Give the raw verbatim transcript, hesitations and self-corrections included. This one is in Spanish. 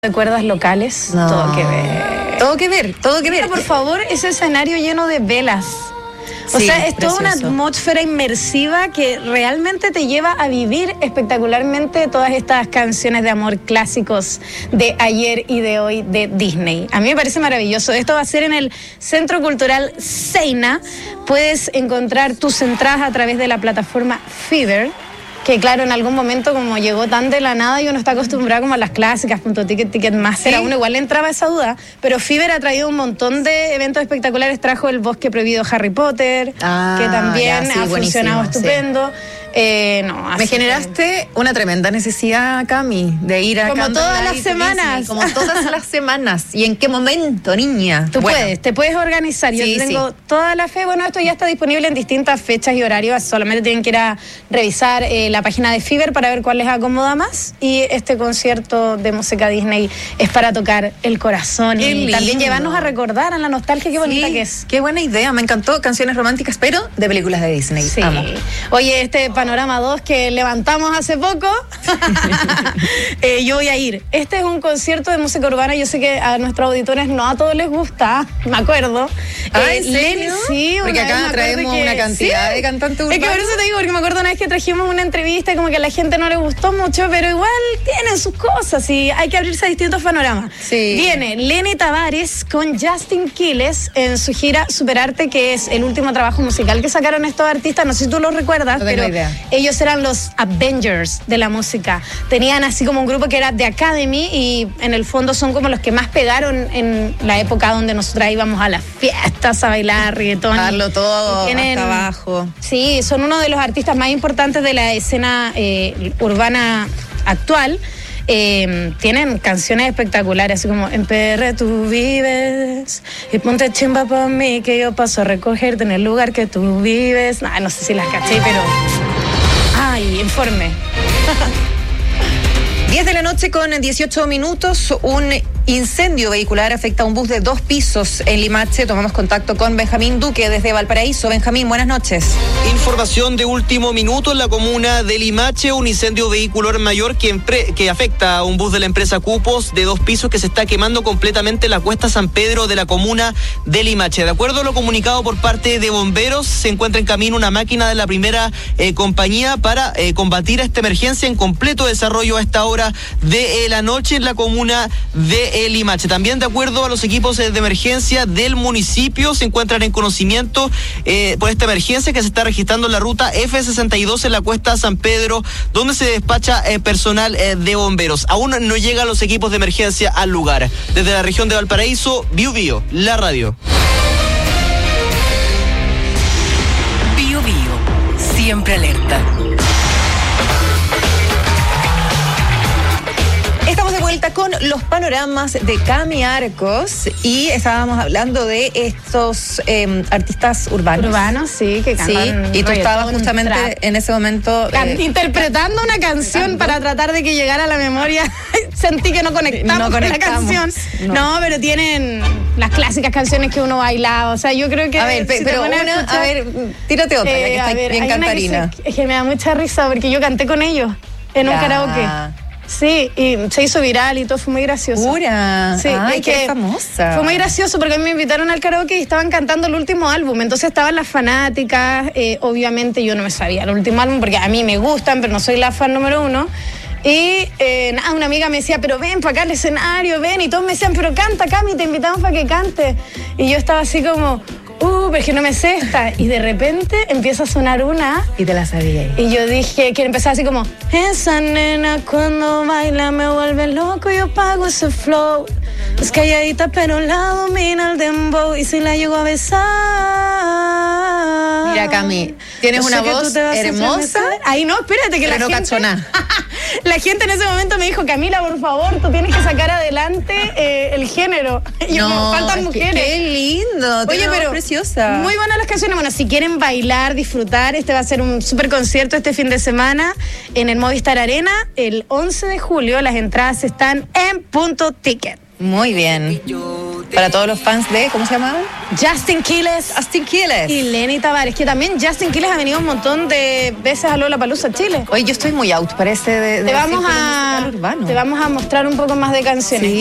de cuerdas locales, No. todo que ver. Todo que ver, todo que ver. Mira, por favor, ese escenario lleno de velas. O Sí, sea, es toda una precioso. atmósfera inmersiva que realmente te lleva a vivir espectacularmente todas estas canciones de amor clásicos de ayer y de hoy de Disney. A mí me parece maravilloso. Esto va a ser en el Centro Cultural Seina. Puedes encontrar tus entradas a través de la plataforma Fever, que claro, en algún momento como llegó tan de la nada y uno está acostumbrado como a las clásicas, punto ticket, ticketmaster, ¿Sí? a uno igual le entraba esa duda, pero Fever ha traído un montón de eventos espectaculares, trajo el Bosque Prohibido Harry Potter, Ah, que también ya, sí, ha funcionado buenísimo, estupendo. Eh, no, así Me que- generaste una tremenda necesidad, Cami, de ir a Como Candlelight todas las Disney, semanas. como todas las semanas. ¿Y en qué momento, niña? Tú Bueno, puedes, te puedes organizar. Yo Sí, tengo sí. toda la fe. Bueno, esto ya está disponible en distintas fechas y horarios. Solamente tienen que ir a revisar eh, la página de Fever para ver cuál les acomoda más. Y este concierto de música Disney es para tocar el corazón Qué y también lindo. llevarnos a recordar a la nostalgia. Qué bonita sí, que es. Qué buena idea, me encantó. Canciones románticas, pero de películas de Disney. Sí. Amo. Oye, este Panorama dos que levantamos hace poco, eh, yo voy a ir. Este es un concierto de música urbana. Yo sé que a nuestros auditores no a todos les gusta, me acuerdo. Ah, Eh, ¿en serio? sí, Porque una acá vez me acuerdo traemos que- una cantidad sí. de cantantes Es que por urbanos. eso te digo, porque me acuerdo una vez que trajimos una entrevista y como que a la gente no le gustó mucho, pero igual tienen sus cosas y hay que abrirse a distintos panoramas. Sí. Viene Lenny Tavares con Justin Quiles en su gira Superarte, que es el último trabajo musical que sacaron estos artistas. No sé si tú los recuerdas, No tengo pero idea. ellos eran los Avengers de la música. Tenían así como un grupo que era The Academy y en el fondo son como los que más pegaron en la época donde nosotras íbamos a las fiestas a bailar reggaetón. Darlo todo Y tienen- hasta abajo. Sí, son uno de los artistas más importantes de la escena eh, urbana actual. Eh, tienen canciones espectaculares, así como en P R tú vives y ponte chimba por mí que yo paso a recogerte en el lugar que tú vives. Nah, no sé si las caché, pero... Ay, informe. diez de la noche con dieciocho minutos, un incendio vehicular afecta a un bus de dos pisos en Limache. Tomamos contacto con Benjamín Duque desde Valparaíso. Benjamín, buenas noches. Información de último minuto en la comuna de Limache, un incendio vehicular mayor que, empre- que afecta a un bus de la empresa Cupos de dos pisos que se está quemando completamente en la cuesta San Pedro de la comuna de Limache. De acuerdo a lo comunicado por parte de bomberos, se encuentra en camino una máquina de la primera eh, compañía para eh, combatir esta emergencia en completo desarrollo a esta hora de eh, la noche en la comuna de eh, Limache. También de acuerdo a los equipos eh, de emergencia del municipio, se encuentran en conocimiento eh, por esta emergencia que se está registrando en la ruta F sesenta y dos en la cuesta San Pedro, donde se despacha eh, personal eh, de bomberos. Aún no llegan los equipos de emergencia al lugar. Desde la región de Valparaíso, Bio Bio, la radio. Bio Bio, siempre alerta. Estamos de vuelta con los panoramas de Cami Arcos y estábamos hablando de estos eh, artistas urbanos. Urbanos, sí, que Sí, cantan y tú estabas reggaetón, justamente trap. en ese momento Can- eh, interpretando una canción para tratar de que llegara a la memoria. Sentí que no conectamos, No con la conectamos, canción. no. No. pero tienen las clásicas canciones que uno baila. O sea, yo creo que. a ver, pe- si te pero pones a una, escuchar- a ver, tírate otra, ya Eh, que a está ver, bien hay una que cantarina. se- es que me da mucha risa porque yo canté con ellos en un Ya. karaoke. Sí, y se hizo viral y todo, fue muy gracioso. Pura. Sí, Ay, es qué que famosa. Fue muy gracioso porque a mí me invitaron al karaoke y estaban cantando el último álbum. Entonces estaban las fanáticas. eh, obviamente yo no me sabía el último álbum porque a mí me gustan, pero no soy la fan número uno. Y eh, nada, una amiga me decía, pero ven para acá al escenario, ven. Y todos me decían, pero canta, Cami, te invitamos para que cante. Y yo estaba así como, uh, pero es que no me sé esta. Y de repente empieza a sonar una. Y te la sabía. Y yo dije, que empezaba así como, esa nena cuando baila me vuelve loco, yo pago ese flow. Es calladita pero la domina el dembow y si la llego a besar. Mira, Cami, tienes Yo sé una que tú voz te vas a hermosa, estremecer. Ay, no, espérate, que pero la no gente... cacho nada. La gente en ese momento me dijo, Camila, por favor, tú tienes que sacar adelante eh, el género. Y yo, No, me faltan es que- mujeres. Qué lindo. Oye, pero preciosa. muy buenas las canciones. Bueno, si quieren bailar, disfrutar, este va a ser un súper concierto este fin de semana en el Movistar Arena el once de julio. Las entradas están en Punto Ticket. Muy bien. Para todos los fans de, ¿cómo se llamaban? Justin Quiles. Justin Quiles. Y Lenny Tavares, que también Justin Quiles ha venido un montón de veces a Lollapalooza, Chile. Oye, yo estoy muy out, parece de, de te, vamos decir, a, urbano. te vamos a mostrar un poco más de canciones. Sí.